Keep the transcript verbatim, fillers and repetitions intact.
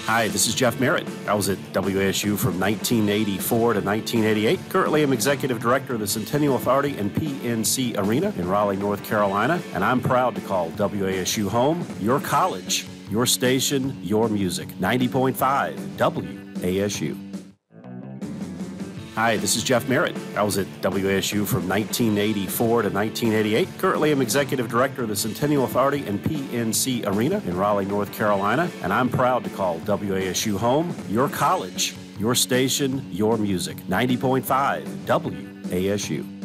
Hi, this is Jeff Merritt. I was at W A S U from nineteen eighty-four to nineteen eighty-eight. Currently, I'm Executive Director of the Centennial Authority and P N C Arena in Raleigh, North Carolina, and I'm proud to call W A S U home, your college, your station, your music. ninety point five W A S U. Hi, this is Jeff Merritt. I was at W A S U from nineteen eighty-four to nineteen eighty-eight. Currently, I'm Executive Director of the Centennial Authority and P N C Arena in Raleigh, North Carolina, and I'm proud to call W A S U home, your college, your station, your music. ninety point five W A S U.